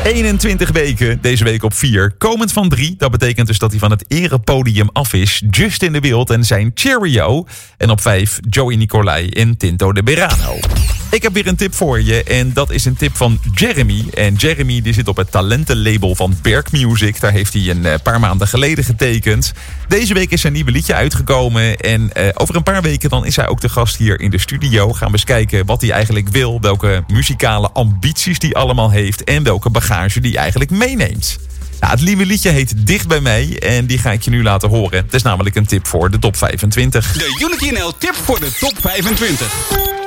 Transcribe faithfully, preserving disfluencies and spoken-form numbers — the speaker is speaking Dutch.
eenentwintig weken, deze week op vier. Komend van drie, dat betekent dus dat hij van het erepodium af is. Justin de Wild en zijn Cheerio. En op vijf, Joey Nicolai en Tinto de Berano. Ik heb weer een tip voor je en dat is een tip van Jeremy. En Jeremy die zit op het talentenlabel van Berk Music. Daar heeft hij een paar maanden geleden getekend. Deze week is zijn nieuwe liedje uitgekomen. En uh, over een paar weken dan is hij ook de gast hier in de studio. Gaan we eens kijken wat hij eigenlijk wil. Welke muzikale ambities hij allemaal heeft. En welke bagage die hij eigenlijk meeneemt. Nou, het nieuwe liedje heet Dicht bij mij. En die ga ik je nu laten horen. Het is namelijk een tip voor de top vijfentwintig. De Unity N L tip voor de top vijfentwintig.